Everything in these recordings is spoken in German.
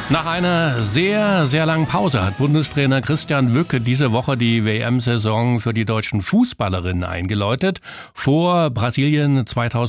Nach einer sehr, sehr langen Pause hat Bundestrainer Christian Wück diese Woche die WM-Saison für die deutschen Fußballerinnen eingeläutet. Vor Brasilien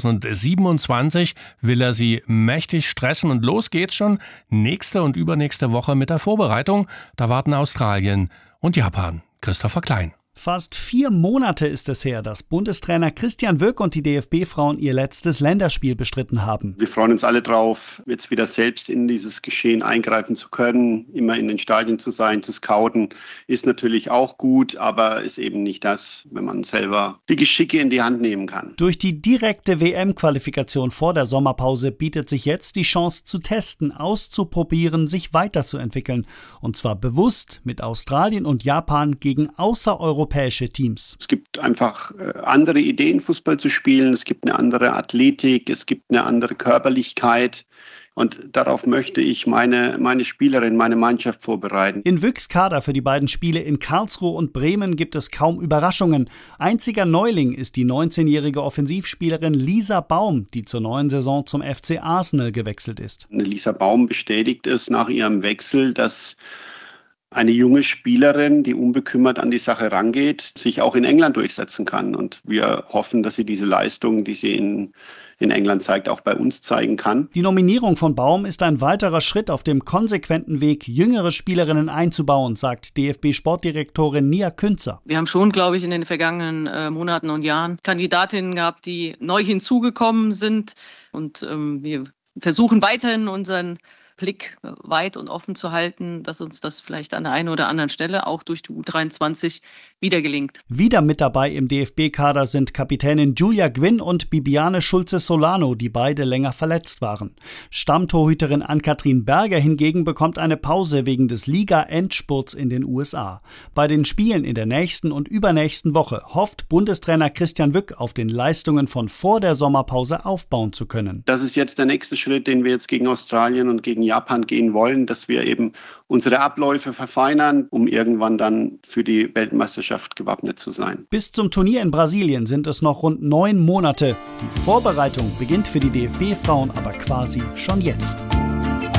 2027 will er sie mächtig stressen und los geht's schon nächste und übernächste Woche mit der Vorbereitung. Da warten Australien und Japan. Christopher Klein. Fast 4 Monate ist es her, dass Bundestrainer Christian Wück und die DFB-Frauen ihr letztes Länderspiel bestritten haben. Wir freuen uns alle drauf, jetzt wieder selbst in dieses Geschehen eingreifen zu können. Immer in den Stadien zu sein, zu scouten, ist natürlich auch gut, aber ist eben nicht das, wenn man selber die Geschicke in die Hand nehmen kann. Durch die direkte WM-Qualifikation vor der Sommerpause bietet sich jetzt die Chance zu testen, auszuprobieren, sich weiterzuentwickeln. Und zwar bewusst mit Australien und Japan gegen außereuropäische Teams. Es gibt einfach andere Ideen, Fußball zu spielen. Es gibt eine andere Athletik, es gibt eine andere Körperlichkeit. Und darauf möchte ich meine Spielerin, meine Mannschaft vorbereiten. In Wücks Kader für die beiden Spiele in Karlsruhe und Bremen gibt es kaum Überraschungen. Einziger Neuling ist die 19-jährige Offensivspielerin Lisa Baum, die zur neuen Saison zum FC Arsenal gewechselt ist. Lisa Baum bestätigt es nach ihrem Wechsel, dass eine junge Spielerin, die unbekümmert an die Sache rangeht, sich auch in England durchsetzen kann. Und wir hoffen, dass sie diese Leistung, die sie in England zeigt, auch bei uns zeigen kann. Die Nominierung von Baum ist ein weiterer Schritt auf dem konsequenten Weg, jüngere Spielerinnen einzubauen, sagt DFB-Sportdirektorin Nia Künzer. Wir haben schon, glaube ich, in den vergangenen Monaten und Jahren Kandidatinnen gehabt, die neu hinzugekommen sind. Und wir versuchen weiterhin unseren Blick weit und offen zu halten, dass uns das vielleicht an der einen oder anderen Stelle auch durch die U23 wieder gelingt. Wieder mit dabei im DFB-Kader sind Kapitänin Julia Gwynn und Bibiane Schulze-Solano, die beide länger verletzt waren. Stammtorhüterin Ann-Kathrin Berger hingegen bekommt eine Pause wegen des Liga-Endspurts in den USA. Bei den Spielen in der nächsten und übernächsten Woche hofft Bundestrainer Christian Wück, auf den Leistungen von vor der Sommerpause aufbauen zu können. Das ist jetzt der nächste Schritt, den wir jetzt gegen Australien und gegen Japan gehen wollen, dass wir eben unsere Abläufe verfeinern, um irgendwann dann für die Weltmeisterschaft gewappnet zu sein. Bis zum Turnier in Brasilien sind es noch rund 9 Monate. Die Vorbereitung beginnt für die DFB-Frauen aber quasi schon jetzt.